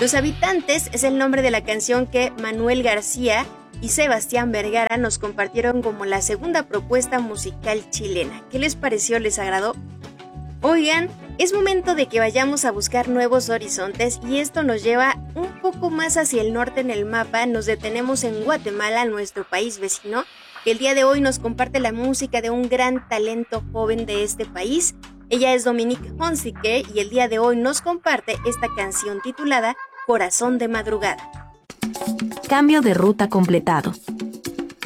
Los Habitantes es el nombre de la canción que Manuel García y Sebastián Vergara nos compartieron como la segunda propuesta musical chilena. ¿Qué les pareció? ¿Les agradó? Oigan, es momento de que vayamos a buscar nuevos horizontes y esto nos lleva un poco más hacia el norte en el mapa. Nos detenemos en Guatemala, nuestro país vecino, que el día de hoy nos comparte la música de un gran talento joven de este país. Ella es Dominique Honsique y el día de hoy nos comparte esta canción titulada Corazón de Madrugada. Cambio de ruta completado.